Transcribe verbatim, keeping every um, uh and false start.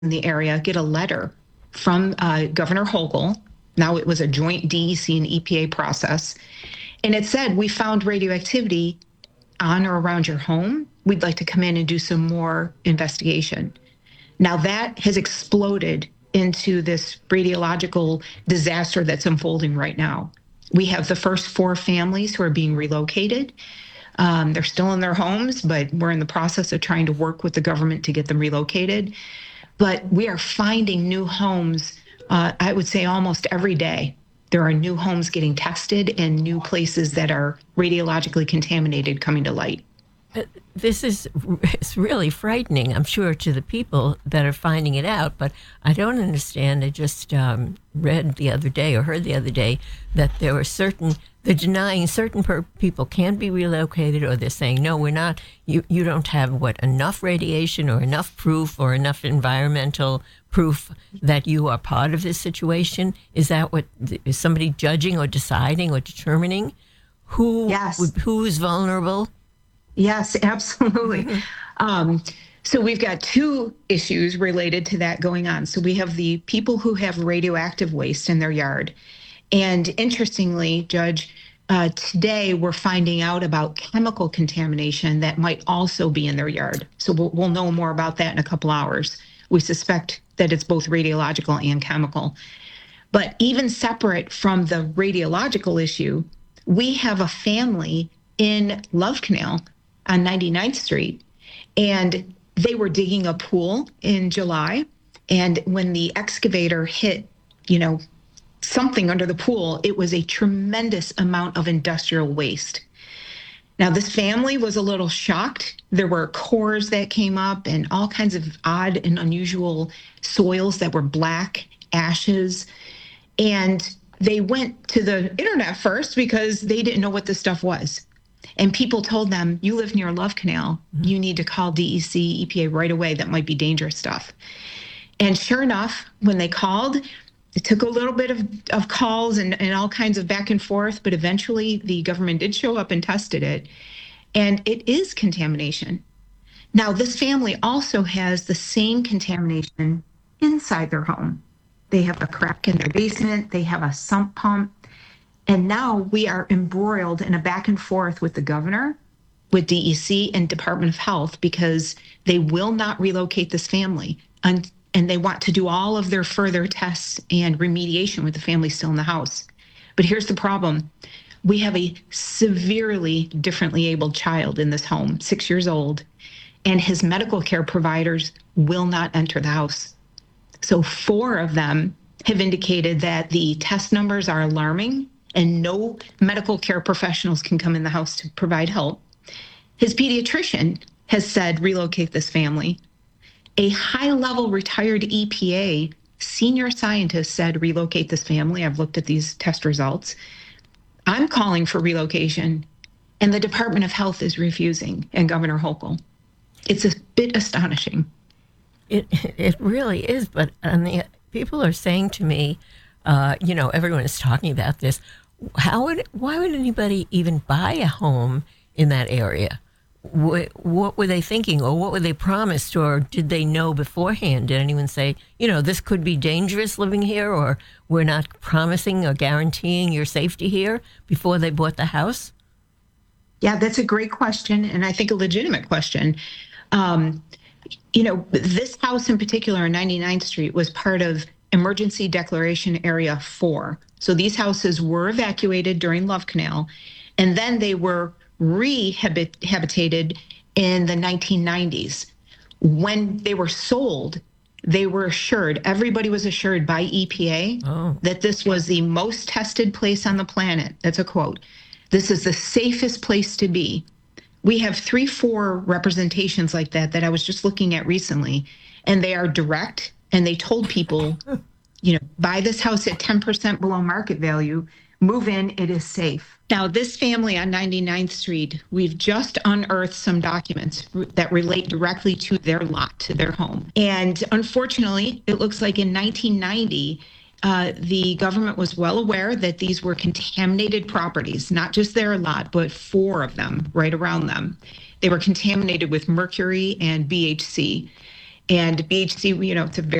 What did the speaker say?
in the area get a letter from uh, Governor Hochul. Now it was a joint D E C and E P A process. And it said, we found radioactivity on or around your home. We'd like to come in and do some more investigation. Now that has exploded into this radiological disaster that's unfolding right now. We have the first four families who are being relocated. Um, they're still in their homes, but we're in the process of trying to work with the government to get them relocated. But we are finding new homes, uh, I would say almost every day. There are new homes getting tested and new places that are radiologically contaminated coming to light. This is it's really frightening, I'm sure, to the people that are finding it out, but I don't understand. I just um, read the other day or heard the other day that there were certain, they're denying certain per- people can be relocated, or they're saying, no, we're not, you, you don't have, what, enough radiation or enough proof or enough environmental proof that you are part of this situation. Is that what, is somebody judging or deciding or determining who, Yes. who is vulnerable? Yes, absolutely. Um, so we've got two issues related to that going on. So we have the people who have radioactive waste in their yard. And interestingly, Judge, uh, today we're finding out about chemical contamination that might also be in their yard. So we'll, we'll know more about that in a couple hours. We suspect that it's both radiological and chemical. But even separate from the radiological issue, we have a family in Love Canal on ninety-ninth Street, and they were digging a pool in July. And when the excavator hit, you know, something under the pool, it was a tremendous amount of industrial waste. Now, this family was a little shocked. There were cores that came up and all kinds of odd and unusual soils that were black, ashes. And they went to the internet first because they didn't know what this stuff was. And people told them, you live near Love Canal, you need to call D E C, E P A right away. That might be dangerous stuff. And sure enough, when they called, it took a little bit of, of calls and, and all kinds of back and forth, but eventually the government did show up and tested it. And it is contamination. Now, this family also has the same contamination inside their home. They have a crack in their basement, they have a sump pump. And now we are embroiled in a back and forth with the governor, with D E C and Department of Health, because they will not relocate this family. And, and they want to do all of their further tests and remediation with the family still in the house. But here's the problem. We have a severely differently abled child in this home, six years old, and his medical care providers will not enter the house. So four of them have indicated that the test numbers are alarming and no medical care professionals can come in the house to provide help. His pediatrician has said, relocate this family. A high-level retired E P A senior scientist said, relocate this family. I've looked at these test results. I'm calling for relocation, and the Department of Health is refusing, and Governor Hochul. It's a bit astonishing. It it really is, but on the, people are saying to me, uh, you know, everyone is talking about this. How would, why would anybody even buy a home in that area? What, what were they thinking, or what were they promised, or did they know beforehand? Did anyone say, you know, this could be dangerous living here, or we're not promising or guaranteeing your safety here before they bought the house? Yeah, that's a great question, and I think a legitimate question. Um, you know, this house in particular on ninety-ninth Street was part of Emergency Declaration Area four. So these houses were evacuated during Love Canal, and then they were rehabitated in the nineteen nineties. When they were sold, they were assured, everybody was assured by E P A oh. that this was the most tested place on the planet. That's a quote. This is the safest place to be. We have three, four representations like that that I was just looking at recently, and they are direct, and they told people, you know, buy this house at ten percent below market value, move in, it is safe. Now, this family on ninety-ninth Street, we've just unearthed some documents that relate directly to their lot, to their home. And unfortunately, it looks like in nineteen ninety, uh, the government was well aware that these were contaminated properties, not just their lot, but four of them right around them. They were contaminated with mercury and B H C. And B H C, you know, it's a very